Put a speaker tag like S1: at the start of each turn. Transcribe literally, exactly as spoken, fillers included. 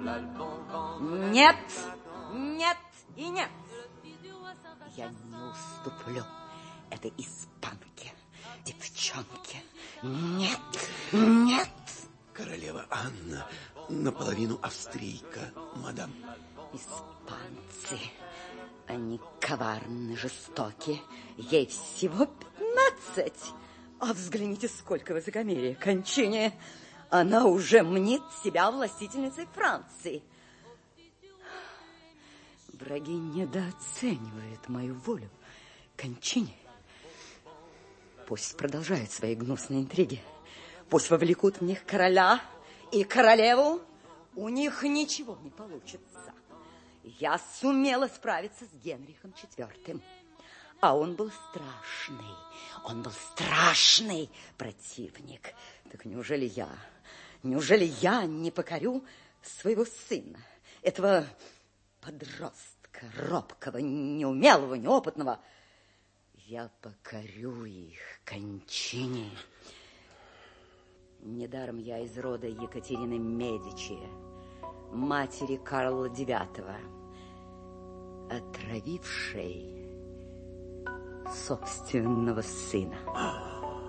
S1: Нет, нет и нет. Я не уступлю этой испанке, девчонке. Нет, нет.
S2: Королева Анна наполовину австрийка, мадам.
S1: Испанцы, они коварны, жестоки. Ей всего пятнадцать. А взгляните, сколько высокомерия. Кончине. Она уже мнит себя властительницей Франции. Враги недооценивают мою волю. Кончине. Пусть продолжают свои гнусные интриги. Пусть вовлекут в них короля и королеву. У них ничего не получится. Я сумела справиться с Генрихом четвёртым. А он был страшный. Он был страшный противник. Так неужели я, неужели я не покорю своего сына? Этого подростка, робкого, неумелого, неопытного. Я покорю их кончине. Недаром я из рода Екатерины Медичи, матери Карла девятого, отравившей собственного сына.